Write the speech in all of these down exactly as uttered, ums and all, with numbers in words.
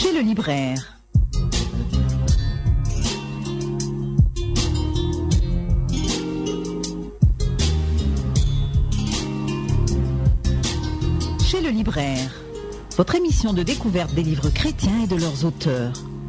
Chez le libraire. Chez le libraire, votre émission de découverte des livres chrétiens et de leurs auteurs.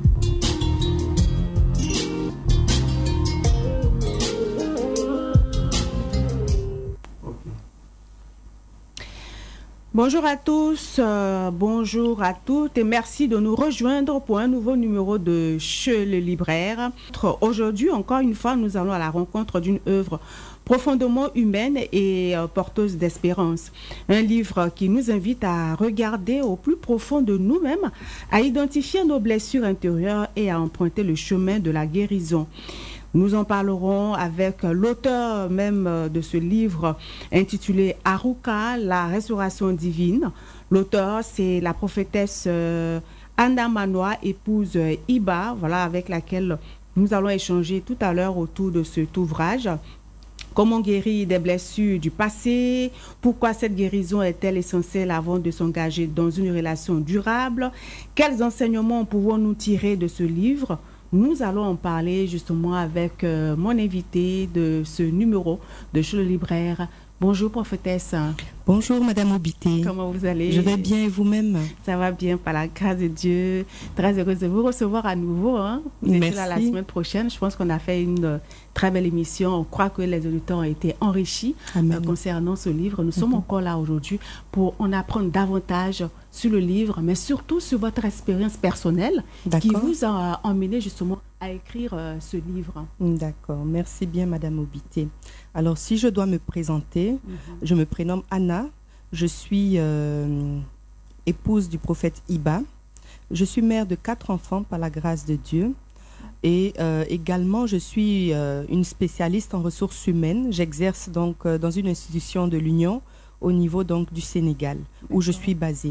Bonjour à tous, euh, bonjour à toutes et merci de nous rejoindre pour un nouveau numéro de Chez le libraire. Aujourd'hui, encore une fois, nous allons à la rencontre d'une œuvre profondément humaine et euh, porteuse d'espérance. Un livre qui nous invite à regarder au plus profond de nous-mêmes, à identifier nos blessures intérieures et à emprunter le chemin de la guérison. Nous en parlerons avec l'auteur même de ce livre intitulé Aruka, la restauration divine. L'auteur, c'est la prophétesse euh, Anna Manoa, épouse Iba, voilà, avec laquelle nous allons échanger tout à l'heure autour de cet ouvrage. Comment guérir des blessures du passé? Pourquoi cette guérison est-elle essentielle avant de s'engager dans une relation durable? Quels enseignements pouvons-nous tirer de ce livre? Nous allons en parler justement avec euh, mon invité de ce numéro de Chez le libraire. Bonjour prophétesse. Bonjour Madame Obité. Comment vous allez? Je vais bien et vous-même? Ça va bien, par la grâce de Dieu. Très heureuse de vous recevoir à nouveau. Hein. Vous êtes là la semaine prochaine. Je pense qu'on a fait une euh, très belle émission. On croit que les auditeurs ont été enrichis euh, concernant ce livre. Nous mm-hmm. sommes encore là aujourd'hui pour en apprendre davantage sur le livre, mais surtout sur votre expérience personnelle qui vous a emmené justement à écrire euh, ce livre. D'accord. Merci bien Madame Obité. Alors si je dois me présenter, mm-hmm. je me prénomme Anna. Je suis euh, épouse du prophète Iba. Je suis mère de quatre enfants par la grâce de Dieu. Et euh, également, je suis euh, une spécialiste en ressources humaines. J'exerce donc euh, dans une institution de l'Union au niveau donc du Sénégal, où je suis basée.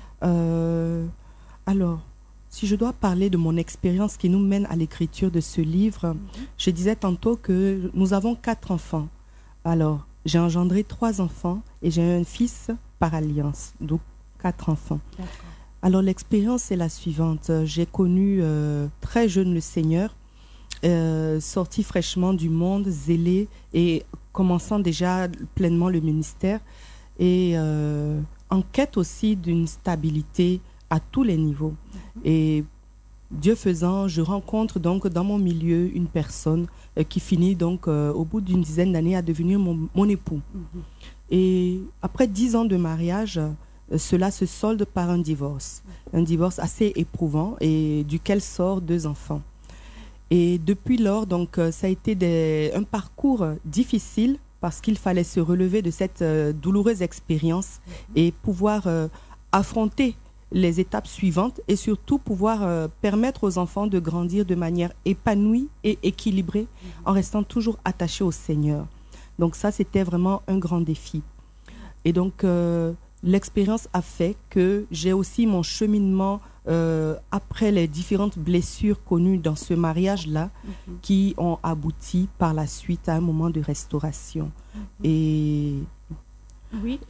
Euh, alors, si je dois parler de mon expérience qui nous mène à l'écriture de ce livre, mm-hmm. je disais tantôt que nous avons quatre enfants. Alors, j'ai engendré trois enfants et j'ai un fils par alliance, donc quatre enfants. D'accord. Alors l'expérience est la suivante. J'ai connu euh, très jeune le Seigneur, euh, sorti fraîchement du monde, zélé et commençant déjà pleinement le ministère et euh, en quête aussi d'une stabilité à tous les niveaux. Mm-hmm. Et Dieu faisant, je rencontre donc dans mon milieu une personne euh, qui finit donc euh, au bout d'une dizaine d'années à devenir mon, mon époux. Mm-hmm. Et après dix ans de mariage, euh, cela se solde par un divorce. Mm-hmm. Un divorce assez éprouvant et duquel sortent deux enfants. Et depuis lors, donc, euh, ça a été des, un parcours difficile parce qu'il fallait se relever de cette euh, douloureuse expérience mm-hmm. et pouvoir euh, affronter les étapes suivantes et surtout pouvoir euh, permettre aux enfants de grandir de manière épanouie et équilibrée mmh. en restant toujours attachés au Seigneur. Donc ça, c'était vraiment un grand défi. Et donc, euh, l'expérience a fait que j'ai aussi mon cheminement euh, après les différentes blessures connues dans ce mariage-là mmh. qui ont abouti par la suite à un moment de restauration. Mmh. Et... Oui.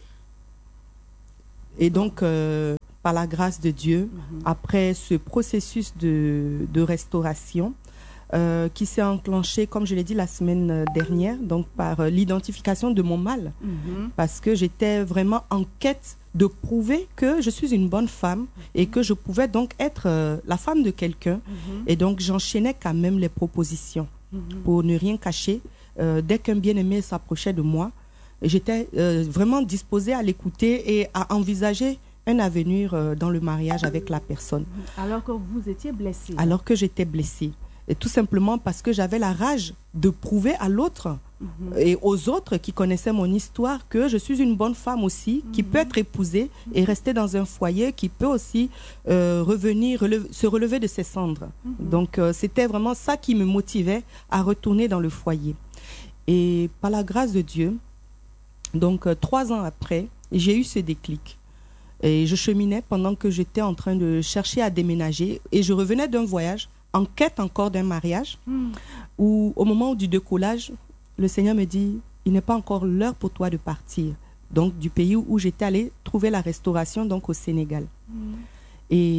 Et donc... Euh, par la grâce de Dieu, mm-hmm. après ce processus de, de restauration euh, qui s'est enclenché, comme je l'ai dit la semaine dernière, donc par euh, l'identification de mon mal, mm-hmm. parce que j'étais vraiment en quête de prouver que je suis une bonne femme mm-hmm. et que je pouvais donc être euh, la femme de quelqu'un. Mm-hmm. Et donc j'enchaînais quand même les propositions mm-hmm. pour ne rien cacher. Euh, dès qu'un bien-aimé s'approchait de moi, j'étais euh, vraiment disposée à l'écouter et à envisager un avenir euh, dans le mariage avec la personne. Alors que vous étiez blessée. Alors que j'étais blessée. Et tout simplement parce que j'avais la rage de prouver à l'autre mm-hmm. et aux autres qui connaissaient mon histoire que je suis une bonne femme aussi, mm-hmm. qui peut être épousée mm-hmm. et rester dans un foyer, qui peut aussi euh, revenir, releve, se relever de ses cendres. Mm-hmm. Donc euh, c'était vraiment ça qui me motivait à retourner dans le foyer. Et par la grâce de Dieu, donc euh, trois ans après, j'ai eu ce déclic. Et je cheminais pendant que j'étais en train de chercher à déménager. Et je revenais d'un voyage, en quête encore d'un mariage, mm. où au moment du décollage, le Seigneur me dit, il n'est pas encore l'heure pour toi de partir. Donc du pays où j'étais allée trouver la restauration, donc au Sénégal. Mm. Et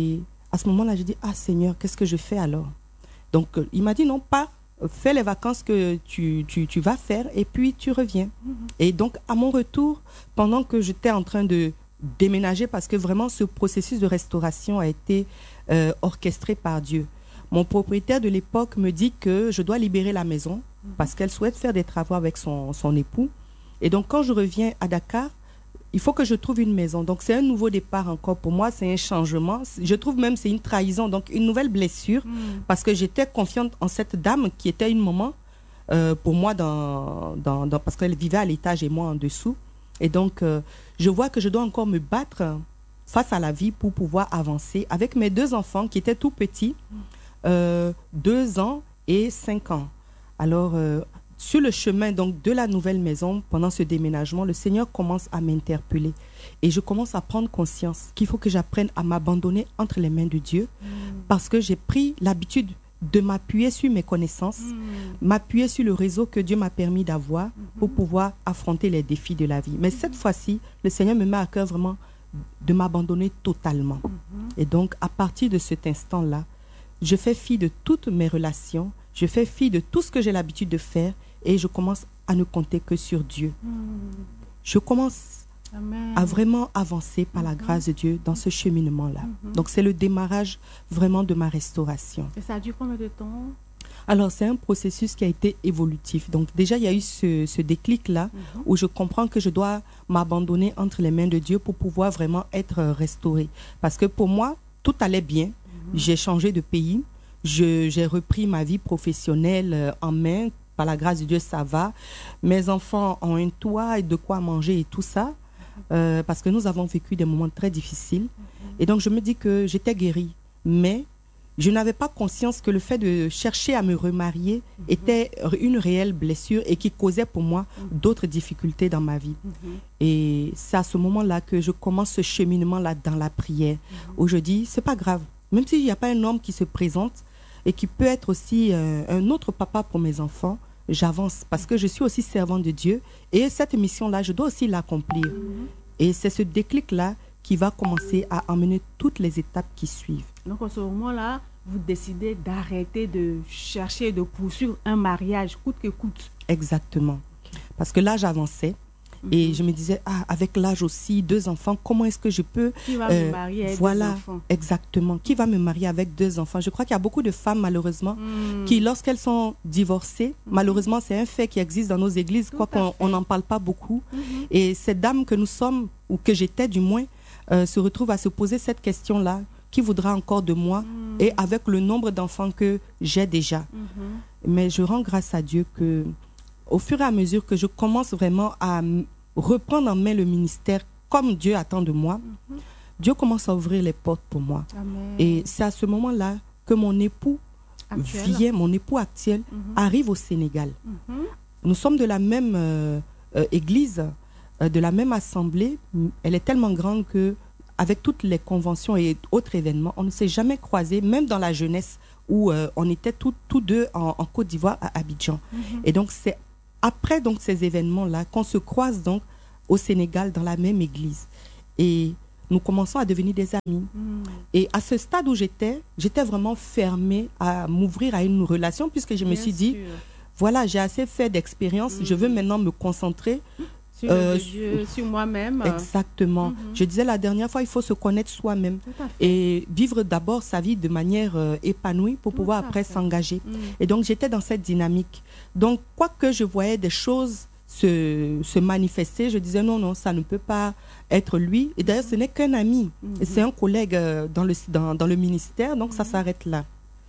À ce moment-là, j'ai dit, ah Seigneur, qu'est-ce que je fais alors? Donc, euh, il m'a dit, non, pas, fais les vacances que tu, tu, tu vas faire et puis tu reviens. Mm-hmm. Et donc, à mon retour, pendant que j'étais en train de déménager, parce que vraiment, ce processus de restauration a été euh, orchestré par Dieu. Mon propriétaire de l'époque me dit que je dois libérer la maison mm-hmm. parce qu'elle souhaite faire des travaux avec son, son époux. Et donc, quand je reviens à Dakar, il faut que je trouve une maison. Donc, c'est un nouveau départ encore pour moi. C'est un changement. Je trouve même c'est une trahison. Donc, une nouvelle blessure. Mm. Parce que j'étais confiante en cette dame qui était une maman euh, pour moi dans, dans, dans, parce qu'elle vivait à l'étage et moi en dessous. Et donc, euh, je vois que je dois encore me battre face à la vie pour pouvoir avancer avec mes deux enfants qui étaient tout petits, euh, deux ans et cinq ans. Alors, euh, sur le chemin donc de la nouvelle maison, pendant ce déménagement, le Seigneur commence à m'interpeller. Et je commence à prendre conscience qu'il faut que j'apprenne à m'abandonner entre les mains de Dieu mmh. parce que j'ai pris l'habitude de m'appuyer sur mes connaissances, mmh. m'appuyer sur le réseau que Dieu m'a permis d'avoir mmh. pour pouvoir affronter les défis de la vie. Mais mmh. cette fois-ci, le Seigneur me met à cœur vraiment de m'abandonner totalement. Mmh. Et donc, à partir de cet instant-là, je fais fi de toutes mes relations, je fais fi de tout ce que j'ai l'habitude de faire et je commence à ne compter que sur Dieu. Mm. Je commence Amen. À vraiment avancer par mm-hmm. la grâce de Dieu dans ce cheminement-là. Mm-hmm. Donc, c'est le démarrage vraiment de ma restauration. Et ça a duré combien de temps? Alors, c'est un processus qui a été évolutif. Donc, déjà, il y a eu ce, ce déclic-là mm-hmm. où je comprends que je dois m'abandonner entre les mains de Dieu pour pouvoir vraiment être restaurée. Parce que pour moi, tout allait bien. Mm-hmm. J'ai changé de pays. Je, j'ai repris ma vie professionnelle en main. Par la grâce de Dieu, ça va. Mes enfants ont un toit et de quoi manger et tout ça, euh, parce que nous avons vécu des moments très difficiles. Et donc, je me dis que j'étais guérie. Mais je n'avais pas conscience que le fait de chercher à me remarier était une réelle blessure et qui causait pour moi d'autres difficultés dans ma vie. Et c'est à ce moment-là que je commence ce cheminement-là dans la prière, où je dis, c'est pas grave. Même s'il n'y a pas un homme qui se présente et qui peut être aussi euh, un autre papa pour mes enfants, j'avance parce que je suis aussi servante de Dieu et cette mission-là, je dois aussi l'accomplir. Mm-hmm. Et c'est ce déclic-là qui va commencer à emmener toutes les étapes qui suivent. Donc, à ce moment-là, vous décidez d'arrêter de chercher, de poursuivre un mariage coûte que coûte. Exactement. Okay. Parce que là, j'avançais. Mm-hmm. Et je me disais, ah, avec l'âge aussi, deux enfants, comment est-ce que je peux... Qui va euh, me marier avec voilà, deux enfants? Exactement. Qui va me marier avec deux enfants? Je crois qu'il y a beaucoup de femmes, malheureusement, mm. qui, lorsqu'elles sont divorcées, mm-hmm. malheureusement, c'est un fait qui existe dans nos églises, quoi qu'on n'en parle pas beaucoup. Mm-hmm. Et ces dames que nous sommes, ou que j'étais du moins, euh, se retrouvent à se poser cette question-là. Qui voudra encore de moi? Mm. Et avec le nombre d'enfants que j'ai déjà. Mm-hmm. Mais je rends grâce à Dieu que... Au fur et à mesure que je commence vraiment à reprendre en main le ministère comme Dieu attend de moi, mm-hmm. Dieu commence à ouvrir les portes pour moi. Amen. Et c'est à ce moment-là que mon époux actuel. vient, mon époux actuel, mm-hmm. arrive au Sénégal. Mm-hmm. Nous sommes de la même euh, euh, église, euh, de la même assemblée. Elle est tellement grande que, avec toutes les conventions et autres événements, on ne s'est jamais croisés, même dans la jeunesse où euh, on était tous tous deux en, en Côte d'Ivoire à Abidjan. Mm-hmm. Et donc c'est après donc ces événements-là qu'on se croise donc au Sénégal dans la même église. Et nous commençons à devenir des amis. Mm. Et à ce stade où j'étais, j'étais vraiment fermée à m'ouvrir à une relation puisque je Bien me suis sûr. dit, voilà, j'ai assez fait d'expérience, mm. je veux maintenant me concentrer sur, euh, Dieu, sur moi-même. Exactement. Mm-hmm. Je disais la dernière fois, il faut se connaître soi-même et vivre d'abord sa vie de manière euh, épanouie pour Tout pouvoir après fait. s'engager. Mm. Et donc, j'étais dans cette dynamique. Donc, quoi que je voyais des choses se, se manifester, je disais non, non, ça ne peut pas être lui. Et d'ailleurs, ce n'est qu'un ami. Mm-hmm. C'est un collègue euh, dans, le, dans, dans le ministère, donc mm-hmm. ça s'arrête là.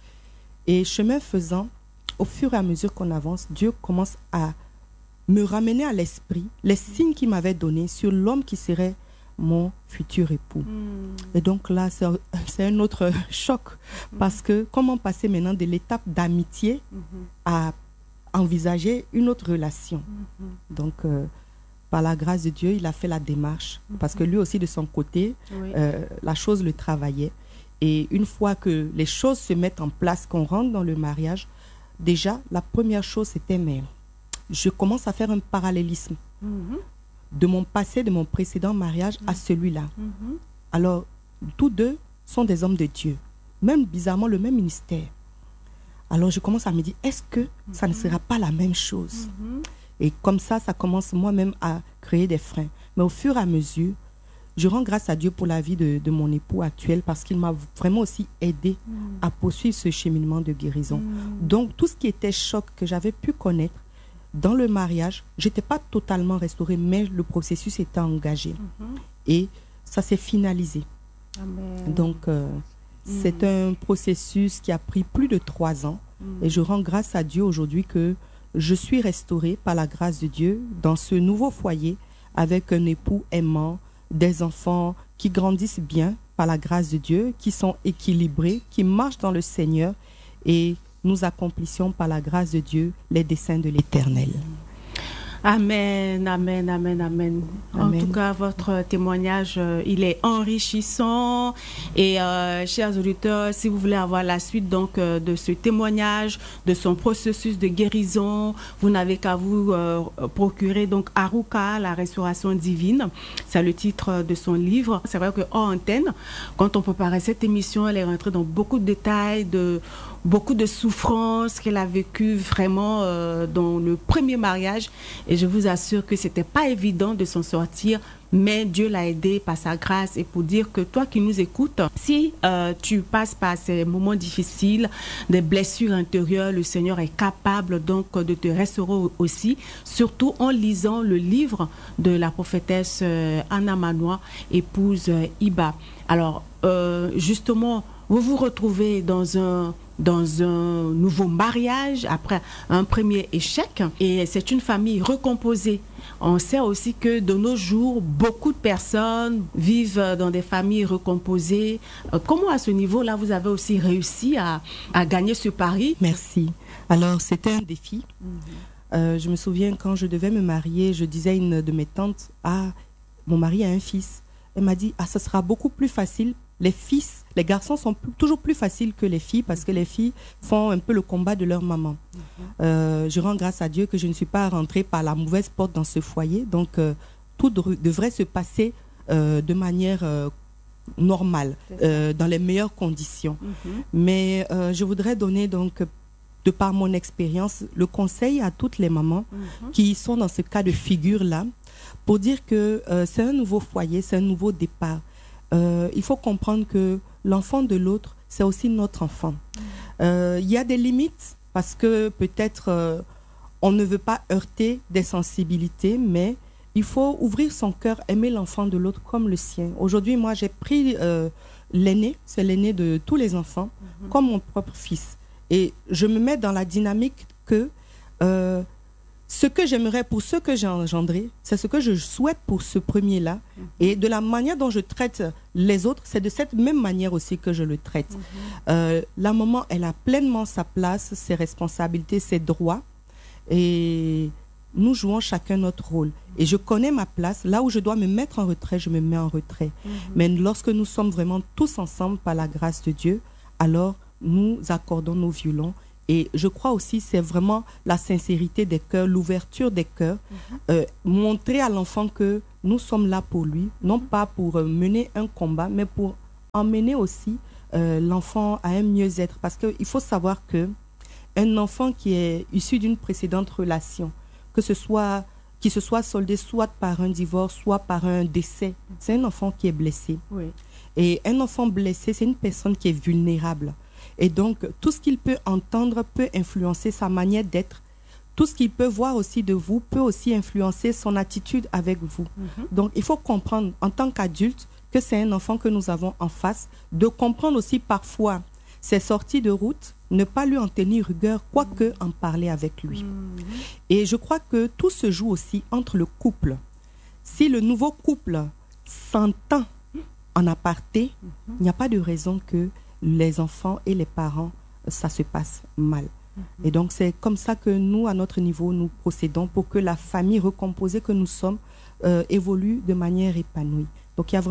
Et chemin faisant, au fur et à mesure qu'on avance, Dieu commence à me ramener à l'esprit les signes qu'il m'avait donnés sur l'homme qui serait mon futur époux. Mm. Et donc là, c'est, c'est un autre choc mm. parce que comment passer maintenant de l'étape d'amitié mm-hmm. à envisager une autre relation. Mm-hmm. Donc, euh, par la grâce de Dieu, il a fait la démarche mm-hmm. parce que lui aussi, de son côté, oui. euh, la chose le travaillait. Et une fois que les choses se mettent en place, qu'on rentre dans le mariage, déjà, la première chose, c'était mais je commence à faire un parallélisme mm-hmm. de mon passé, de mon précédent mariage mm-hmm. à celui-là. Mm-hmm. Alors, tous deux sont des hommes de Dieu. même bizarrement le même ministère. Alors je commence à me dire, est-ce que mm-hmm. ça ne sera pas la même chose? Mm-hmm. Et comme ça, ça commence moi-même à créer des freins. Mais au fur et à mesure, je rends grâce à Dieu pour la vie de, de mon époux actuel parce qu'il m'a vraiment aussi aidé mm. à poursuivre ce cheminement de guérison. Mm. Donc, tout ce qui était choc que j'avais pu connaître dans le mariage, je n'étais pas totalement restaurée, mais le processus était engagé. Mm-hmm. Et ça s'est finalisé. Amen. Donc, euh, mm. c'est un processus qui a pris plus de trois ans. Mm. Et je rends grâce à Dieu aujourd'hui que je suis restaurée par la grâce de Dieu dans ce nouveau foyer avec un époux aimant, des enfants qui grandissent bien par la grâce de Dieu, qui sont équilibrés, qui marchent dans le Seigneur et nous accomplissions par la grâce de Dieu les desseins de l'Éternel. Amen, amen, amen, amen. En amen. Tout cas, votre témoignage, euh, il est enrichissant. Et euh, chers auditeurs, si vous voulez avoir la suite donc euh, de ce témoignage, de son processus de guérison, vous n'avez qu'à vous euh, procurer donc Aruka, la restauration divine. C'est le titre de son livre. C'est vrai que hors antenne, quand on préparait cette émission, elle est rentrée dans beaucoup de détails, de beaucoup de souffrances qu'elle a vécues vraiment euh, dans le premier mariage. Et je vous assure que c'était pas évident de s'en sortir, mais Dieu l'a aidé par sa grâce. Et pour dire que toi qui nous écoutes, si euh, tu passes par ces moments difficiles, des blessures intérieures, le Seigneur est capable donc de te restaurer aussi, surtout en lisant le livre de la prophétesse euh, Anna Manoa, épouse euh, Iba. Alors, euh, justement, vous vous retrouvez dans un dans un nouveau mariage après un premier échec et c'est une famille recomposée. On sait aussi que de nos jours, beaucoup de personnes vivent dans des familles recomposées. Comment à ce niveau-là, vous avez aussi réussi à, à gagner ce pari? Merci. Alors, c'était un défi. Mm-hmm. Euh, je me souviens quand je devais me marier, je disais à une de mes tantes, « Ah, mon mari a un fils. » Elle m'a dit, « Ah, ça sera beaucoup plus facile. Les fils, les garçons sont plus, toujours plus faciles que les filles parce que les filles font un peu le combat de leur maman. Mm-hmm. Euh, je rends grâce à Dieu que je ne suis pas rentrée par la mauvaise porte dans ce foyer. Donc, euh, tout de, devrait se passer euh, de manière euh, normale, euh, dans les meilleures conditions. Mm-hmm. Mais euh, je voudrais donner donc, de par mon expérience, le conseil à toutes les mamans mm-hmm. qui sont dans ce cas de figure-là pour dire que euh, c'est un nouveau foyer, c'est un nouveau départ. Euh, il faut comprendre que l'enfant de l'autre, c'est aussi notre enfant. Il euh, y a des limites parce que peut-être euh, on ne veut pas heurter des sensibilités, mais il faut ouvrir son cœur, aimer l'enfant de l'autre comme le sien. Aujourd'hui, moi, j'ai pris euh, l'aîné, c'est l'aîné de tous les enfants, mm-hmm. comme mon propre fils. Et je me mets dans la dynamique que euh, ce que j'aimerais pour ceux que j'ai engendrés, c'est ce que je souhaite pour ce premier-là. Mm-hmm. Et de la manière dont je traite les autres, c'est de cette même manière aussi que je le traite. Mm-hmm. Euh, la maman, elle a pleinement sa place, ses responsabilités, ses droits. Et nous jouons chacun notre rôle. Mm-hmm. Et je connais ma place. Là où je dois me mettre en retrait, je me mets en retrait. Mm-hmm. Mais lorsque nous sommes vraiment tous ensemble par la grâce de Dieu, alors nous accordons nos violons. Et je crois aussi c'est vraiment la sincérité des cœurs, l'ouverture des cœurs, mm-hmm. euh, montrer à l'enfant que nous sommes là pour lui, non pas pour euh, mener un combat, mais pour emmener aussi euh, l'enfant à un mieux-être. Parce qu'il faut savoir que un enfant qui est issu d'une précédente relation, que ce soit, qui se soit soldé soit par un divorce, soit par un décès, c'est un enfant qui est blessé. Oui. Et un enfant blessé, c'est une personne qui est vulnérable. Et donc, tout ce qu'il peut entendre peut influencer sa manière d'être. Tout ce qu'il peut voir aussi de vous peut aussi influencer son attitude avec vous. Mm-hmm. Donc, il faut comprendre, en tant qu'adulte, que c'est un enfant que nous avons en face, de comprendre aussi parfois ses sorties de route, ne pas lui en tenir rigueur, quoique mm-hmm. en parler avec lui. Mm-hmm. Et je crois que tout se joue aussi entre le couple. Si le nouveau couple s'entend en aparté, mm-hmm. il n'y a pas de raison que les enfants et les parents, ça se passe mal. Mm-hmm. Et donc, c'est comme ça que nous, à notre niveau, nous procédons pour que la famille recomposée que nous sommes euh, évolue de manière épanouie. Donc, il y a vraiment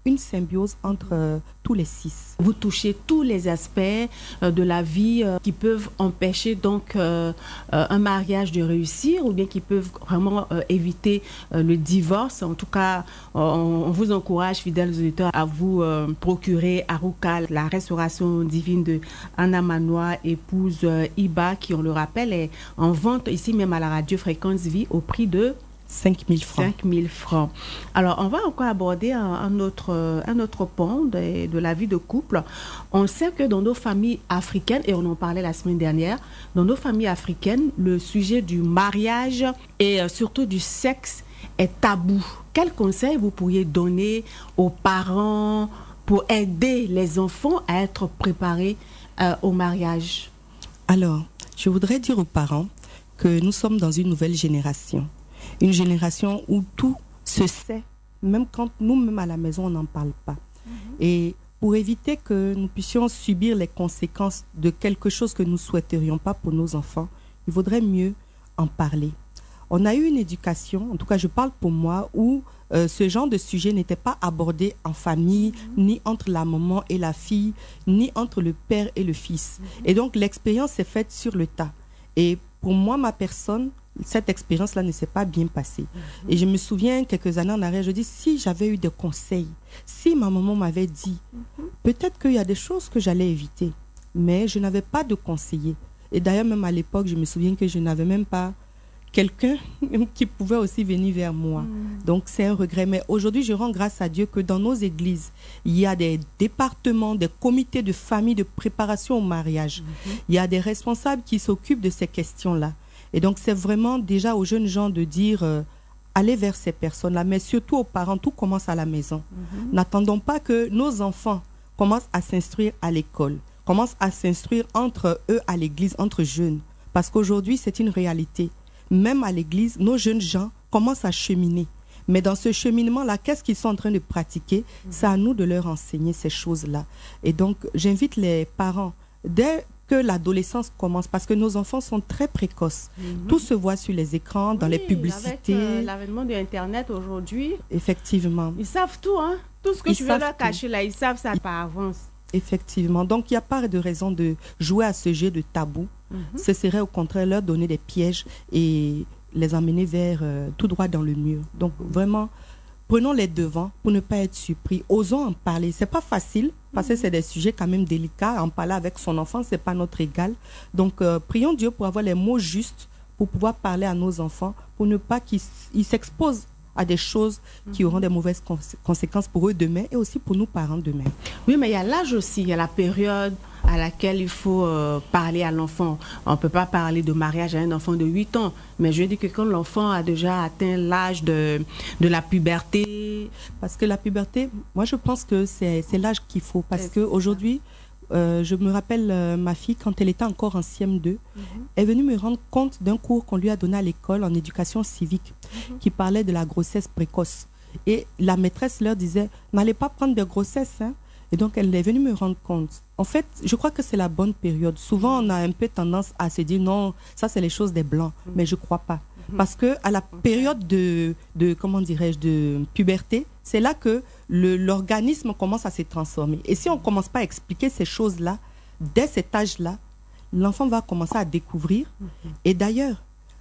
une symbiose entre euh, tous les six. Vous touchez tous les aspects euh, de la vie euh, qui peuvent empêcher donc euh, euh, un mariage de réussir ou bien qui peuvent vraiment euh, éviter euh, le divorce. En tout cas, on, on vous encourage, fidèles auditeurs, à vous euh, procurer Aruka, la restauration divine de Anna Manoa, épouse euh, Iba, qui, on le rappelle, est en vente ici même à la radio Fréquence Vie au prix de cinq mille francs. cinq mille francs. Alors, on va encore aborder un, un, autre, un autre point de, de la vie de couple. On sait que dans nos familles africaines, et on en parlait la semaine dernière, dans nos familles africaines, le sujet du mariage et euh, surtout du sexe est tabou. Quels conseils vous pourriez donner aux parents pour aider les enfants à être préparés euh, au mariage? Alors, je voudrais dire aux parents que nous sommes dans une nouvelle génération. Une génération où tout se sait, même quand nous-mêmes à la maison, on n'en parle pas. Mm-hmm. Et pour éviter que nous puissions subir les conséquences de quelque chose que nous ne souhaiterions pas pour nos enfants, il vaudrait mieux en parler. On a eu une éducation, en tout cas je parle pour moi, où euh, ce genre de sujet n'était pas abordé en famille, mm-hmm. ni entre la maman et la fille, ni entre le père et le fils. Mm-hmm. Et donc l'expérience s'est faite sur le tas. Et pour moi, ma personne, cette expérience-là ne s'est pas bien passée. Mm-hmm. Et je me souviens, quelques années en arrière, je dis, si j'avais eu des conseils, si ma maman m'avait dit, mm-hmm. peut-être qu'il y a des choses que j'allais éviter, mais je n'avais pas de conseiller. Et d'ailleurs, même à l'époque, je me souviens que je n'avais même pas quelqu'un qui pouvait aussi venir vers moi. Mm. Donc, c'est un regret. Mais aujourd'hui, je rends grâce à Dieu que dans nos églises, il y a des départements, des comités de famille de préparation au mariage. Mm-hmm. Il y a des responsables qui s'occupent de ces questions-là. Et donc, c'est vraiment déjà aux jeunes gens de dire, euh, allez vers ces personnes-là, mais surtout aux parents, tout commence à la maison. Mm-hmm. N'attendons pas que nos enfants commencent à s'instruire à l'école, commencent à s'instruire entre eux à l'église, entre jeunes. Parce qu'aujourd'hui, c'est une réalité. Même à l'église, nos jeunes gens commencent à cheminer. Mais dans ce cheminement-là, qu'est-ce qu'ils sont en train de pratiquer? Mm-hmm. C'est à nous de leur enseigner ces choses-là. Et donc, j'invite les parents, dès que l'adolescence commence, parce que nos enfants sont très précoces. Mm-hmm. Tout se voit sur les écrans, dans oui, les publicités. Avec euh, l'avènement de Internet aujourd'hui. Effectivement. Ils savent tout, hein. Tout ce que ils tu veux leur cacher tout. Là, ils savent ça ils... par avance. Effectivement. Donc, il n'y a pas de raison de jouer à ce jeu de tabou. Mm-hmm. Ce serait au contraire leur donner des pièges et les emmener vers euh, tout droit dans le mur. Donc, vraiment, prenons les devants pour ne pas être surpris. Osons en parler. C'est pas facile parce que c'est des sujets quand même délicats. En parler avec son enfant, c'est pas notre égal. Donc, euh, prions Dieu pour avoir les mots justes pour pouvoir parler à nos enfants, pour ne pas qu'ils ils s'exposent à des choses qui auront des mauvaises cons- conséquences pour eux demain et aussi pour nous parents demain. Oui, mais il y a l'âge aussi, il y a la période à laquelle il faut euh, parler à l'enfant. On ne peut pas parler de mariage à un enfant de huit ans, mais je dis que quand l'enfant a déjà atteint l'âge de, de la puberté... Parce que la puberté, moi je pense que c'est, c'est l'âge qu'il faut, parce qu'aujourd'hui, euh, je me rappelle euh, ma fille, quand elle était encore en C M deux, mm-hmm. elle est venue me rendre compte d'un cours qu'on lui a donné à l'école en éducation civique, mm-hmm. qui parlait de la grossesse précoce. Et la maîtresse leur disait, n'allez pas prendre de grossesse, hein. Et donc, elle est venue me rendre compte. En fait, je crois que c'est la bonne période. Souvent, on a un peu tendance à se dire, non, ça, c'est les choses des Blancs. Mm-hmm. Mais je ne crois pas. Mm-hmm. Parce que à la période de, de comment dirais-je, de puberté, c'est là que le, l'organisme commence à se transformer. Et si on ne commence pas à expliquer ces choses-là, dès cet âge-là, l'enfant va commencer à découvrir. Mm-hmm. Et d'ailleurs,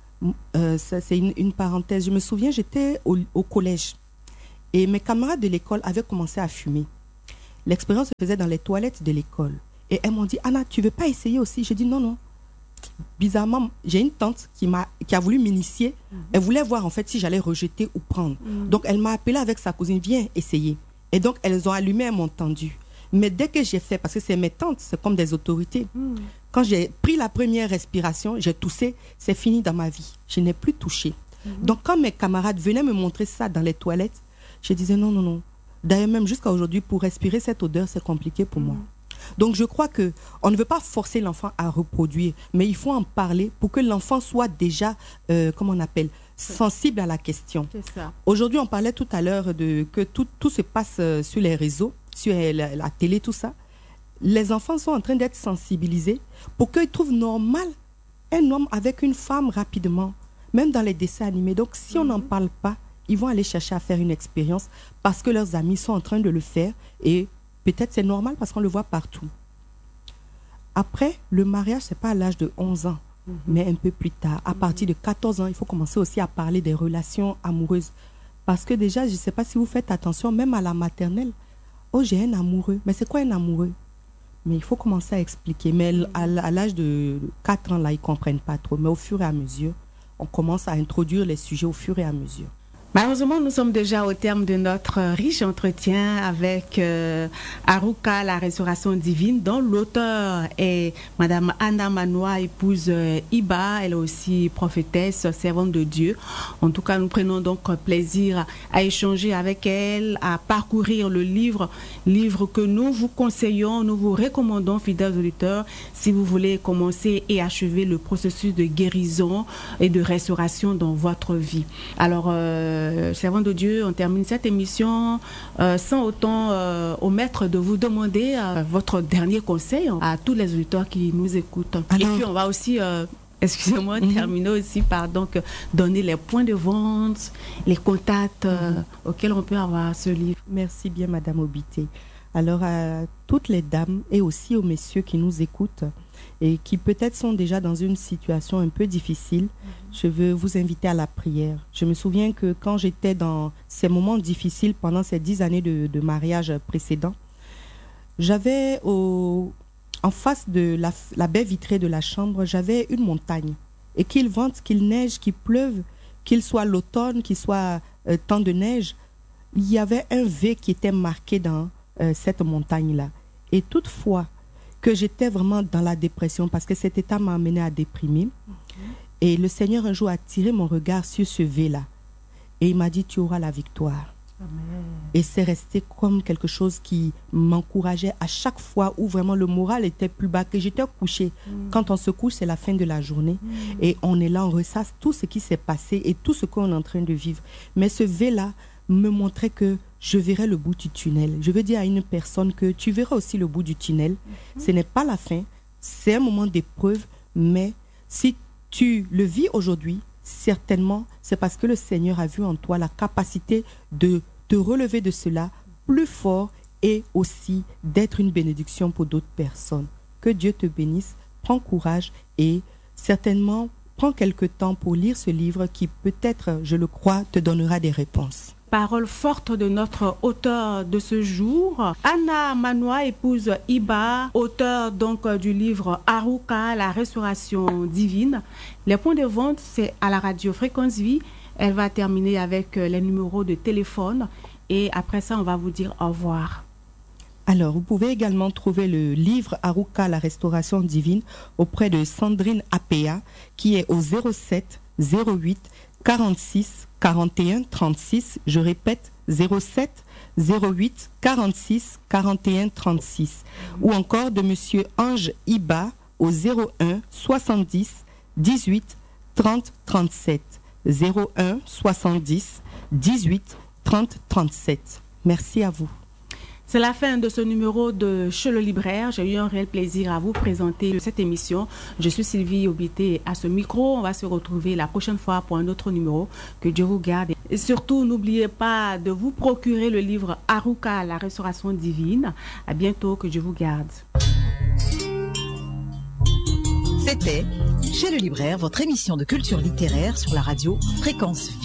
euh, ça, c'est une, une parenthèse. Je me souviens, j'étais au, au collège. Et mes camarades de l'école avaient commencé à fumer. L'expérience se faisait dans les toilettes de l'école. Et elles m'ont dit, Anna, tu veux pas essayer aussi? J'ai dit, non, non. Bizarrement, j'ai une tante qui, m'a, qui a voulu m'initier. Mm-hmm. Elle voulait voir en fait si j'allais rejeter ou prendre. Mm-hmm. Donc, elle m'a appelée avec sa cousine, viens essayer. Et donc, elles ont allumé, elles m'ont tendu. Mais dès que j'ai fait, parce que c'est mes tantes, c'est comme des autorités. Mm-hmm. Quand j'ai pris la première respiration, j'ai toussé, c'est fini dans ma vie. Je n'ai plus touché. Mm-hmm. Donc, quand mes camarades venaient me montrer ça dans les toilettes, je disais, non, non, non. D'ailleurs, même jusqu'à aujourd'hui, pour respirer cette odeur, c'est compliqué pour mmh. moi. Donc, je crois qu'on ne veut pas forcer l'enfant à reproduire, mais il faut en parler pour que l'enfant soit déjà, euh, comment on appelle, sensible à la question. C'est ça. Aujourd'hui, on parlait tout à l'heure de que tout, tout se passe sur les réseaux, sur la, la télé, tout ça. Les enfants sont en train d'être sensibilisés pour qu'ils trouvent normal un homme avec une femme rapidement, même dans les dessins animés. Donc, si mmh. on n'en parle pas, ils vont aller chercher à faire une expérience parce que leurs amis sont en train de le faire et peut-être c'est normal parce qu'on le voit partout. Après, le mariage, c'est pas à l'âge de onze ans, mm-hmm. mais un peu plus tard. À mm-hmm. partir de quatorze ans, il faut commencer aussi à parler des relations amoureuses. Parce que déjà, je ne sais pas si vous faites attention, même à la maternelle. Oh, j'ai un amoureux. Mais c'est quoi un amoureux? Mais il faut commencer à expliquer. Mais à, à l'âge de quatre ans, là, ils ne comprennent pas trop. Mais au fur et à mesure, on commence à introduire les sujets au fur et à mesure. Malheureusement, nous sommes déjà au terme de notre riche entretien avec euh, Arouka, la restauration divine, dont l'auteur est Madame Anna Manoua, épouse euh, Iba. Elle est aussi prophétesse, servante de Dieu. En tout cas, nous prenons donc plaisir à échanger avec elle, à parcourir le livre, livre que nous vous conseillons, nous vous recommandons, fidèles auditeurs, si vous voulez commencer et achever le processus de guérison et de restauration dans votre vie. Alors, euh, Euh, servant de Dieu, on termine cette émission euh, sans autant euh, omettre de vous demander euh, votre dernier conseil à tous les auditeurs qui nous écoutent. Alors, et puis on va aussi, euh, excusez-moi, mm-hmm. terminer aussi par donc donner les points de vente, les contacts euh, mm-hmm. auxquels on peut avoir ce livre. Merci bien, Madame Obité. Alors à toutes les dames et aussi aux messieurs qui nous écoutent et qui peut-être sont déjà dans une situation un peu difficile, mm-hmm. je veux vous inviter à la prière. Je me souviens que quand j'étais dans ces moments difficiles pendant ces dix années de, de mariage précédent, j'avais au, en face de la, la baie vitrée de la chambre, j'avais une montagne. Et qu'il vente, qu'il neige, qu'il pleuve, qu'il soit l'automne, qu'il soit euh, temps de neige, il y avait un V qui était marqué dans euh, cette montagne-là. Et toutefois, que j'étais vraiment dans la dépression parce que cet état m'a amené à déprimer. Mm-hmm. Et le Seigneur un jour a tiré mon regard sur ce V-là. Et il m'a dit, tu auras la victoire. Amen. Et c'est resté comme quelque chose qui m'encourageait à chaque fois où vraiment le moral était plus bas, que j'étais couchée. Mm. Quand on se couche, c'est la fin de la journée. Mm. Et on est là, on ressasse tout ce qui s'est passé et tout ce qu'on est en train de vivre. Mais ce V-là me montrait que je verrai le bout du tunnel. Je veux dire à une personne que tu verras aussi le bout du tunnel. Mm-hmm. Ce n'est pas la fin, c'est un moment d'épreuve, mais si tu le vis aujourd'hui, certainement, c'est parce que le Seigneur a vu en toi la capacité de te relever de cela plus fort et aussi d'être une bénédiction pour d'autres personnes. Que Dieu te bénisse, prends courage et certainement prends quelque temps pour lire ce livre qui peut-être, je le crois, te donnera des réponses. Parole forte de notre auteur de ce jour, Anna Manoua, épouse Iba, auteur donc du livre Arouka, la restauration divine. Les points de vente, c'est à la radio Fréquence Vie. Elle va terminer avec les numéros de téléphone et après ça, on va vous dire au revoir. Alors, vous pouvez également trouver le livre Arouka, la restauration divine auprès de Sandrine Apea qui est au zéro sept zéro huit quarante-six quarante et un trente-six, je répète, zéro sept zéro huit quarante-six quarante et un trente-six, ou encore de Monsieur Ange Iba au zéro un soixante-dix dix-huit trente trente-sept, zéro un soixante-dix dix-huit trente trente-sept. Merci à vous. C'est la fin de ce numéro de Chez le libraire. J'ai eu un réel plaisir à vous présenter cette émission. Je suis Sylvie Obité à ce micro. On va se retrouver la prochaine fois pour un autre numéro. Que Dieu vous garde. Et surtout, n'oubliez pas de vous procurer le livre Arouka, la restauration divine. À bientôt. Que Dieu vous garde. C'était Chez le libraire, votre émission de culture littéraire sur la radio Fréquence Vie.